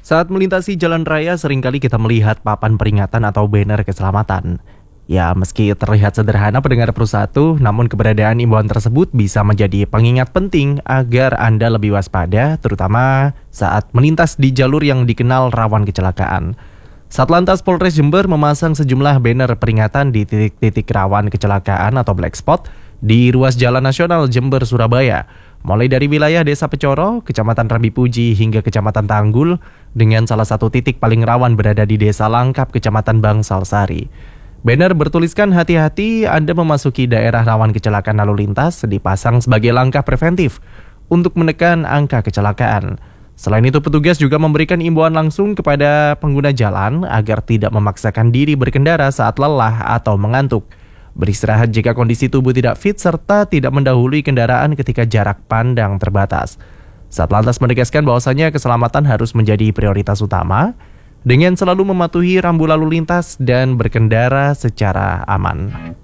Saat melintasi jalan raya, seringkali kita melihat papan peringatan atau banner keselamatan. Ya, meski terlihat sederhana pendengar Pro 1, namun keberadaan imbauan tersebut bisa menjadi pengingat penting agar Anda lebih waspada, terutama saat melintas di jalur yang dikenal rawan kecelakaan. Satlantas Polres Jember memasang sejumlah banner peringatan di titik-titik rawan kecelakaan atau black spot di ruas Jalan Nasional Jember, Surabaya. Mulai dari wilayah Desa Pecoro, Kecamatan Rambi Puji hingga Kecamatan Tanggul, dengan salah satu titik paling rawan berada di Desa Langkap, Kecamatan Bangsal Sari. Banner bertuliskan hati-hati Anda memasuki daerah rawan kecelakaan lalu lintas dipasang sebagai langkah preventif untuk menekan angka kecelakaan. Selain itu, petugas juga memberikan imbauan langsung kepada pengguna jalan agar tidak memaksakan diri berkendara saat lelah atau mengantuk. Beristirahat jika kondisi tubuh tidak fit, serta tidak mendahului kendaraan ketika jarak pandang terbatas. Satlantas menegaskan bahwasanya keselamatan harus menjadi prioritas utama dengan selalu mematuhi rambu lalu lintas dan berkendara secara aman.